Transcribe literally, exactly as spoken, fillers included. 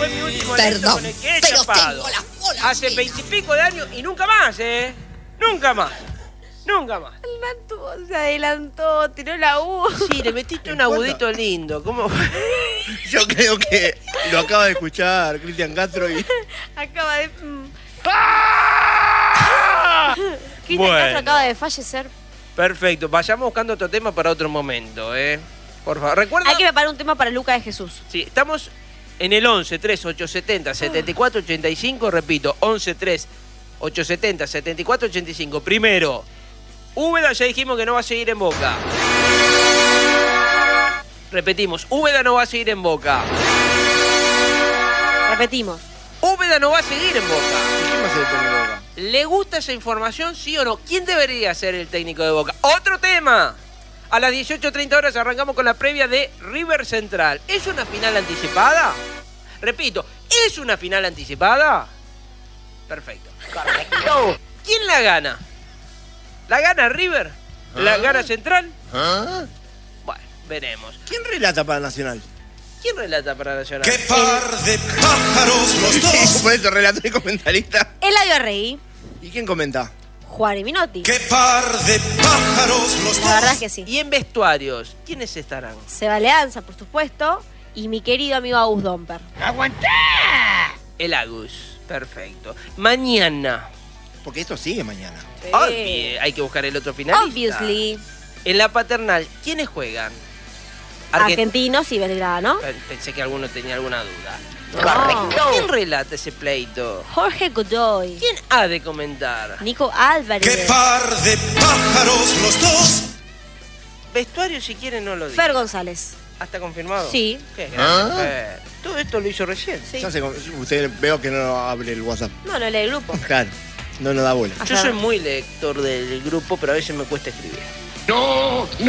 fue mi último Perdón, evento con el que he pero chapado. tengo la cola Hace llena. veintipico de años y nunca más, ¿eh? Nunca más. Nunca más. El Natu se adelantó, tiró la U. Sí, le metiste un agudito lindo. ¿Cómo? Yo creo que lo acaba de escuchar Cristian Castro y... Acaba de... mm. Cristian Bueno. Castro acaba de fallecer. Perfecto. Vayamos buscando otro tema para otro momento, ¿eh? Por favor. Recuerda... Hay que preparar un tema para Luca de Jesús. Sí, estamos en el once tres ocho setenta setenta y cuatro ochenta y cinco. Repito, once tres ocho setenta setenta y cuatro ochenta y cinco. Primero, Úbeda ya dijimos que no va a seguir en Boca. Repetimos, Úbeda no va a seguir en Boca. Repetimos. Úbeda no va a seguir en Boca. ¿Quién va a ser el técnico de Boca? ¿Le gusta esa información, sí o no? ¿Quién debería ser el técnico de Boca? ¡Otro tema! A las dieciocho treinta horas arrancamos con la previa de River Central. ¿Es una final anticipada? Repito, ¿es una final anticipada? Perfecto. Correcto. ¿Quién la gana? ¿La gana River? ¿La ¿Ah? gana Central? ¿Ah? Bueno, veremos. ¿Quién relata para Nacional? ¿Quién relata para Nacional? ¡Qué par de pájaros los dos! Por eso, relator y comentarista. Eladio Rey, ¿Y quién comenta? Juan y Minotti. ¡Qué par de pájaros los La verdad es dos! que sí. Y en vestuarios, ¿quiénes estarán? Seba Leanza, por supuesto. Y mi querido amigo Agus Domper. El Agus. Perfecto. Mañana. Porque esto sigue mañana. Obvi- hay que buscar el otro finalista. Obviously. En la paternal, ¿quiénes juegan? Argen- Argentinos y Belgrano. Pe- Pensé que alguno tenía alguna duda. Correcto. ¿Quién relata ese pleito? Jorge Godoy. ¿Quién ha de comentar? Nico Álvarez. ¡Qué par de pájaros los dos! Vestuario, si quieren, no lo digo. Fer González. ¿Hasta confirmado? Sí. Qué grande, ¿Ah? Fer. Todo esto lo hizo recién. Sí. Ya se con- usted veo que no abre el WhatsApp. No, no lee el grupo. Claro, no nos da bola. Yo soy muy lector del grupo, pero a veces me cuesta escribir. ¡No! ¡No!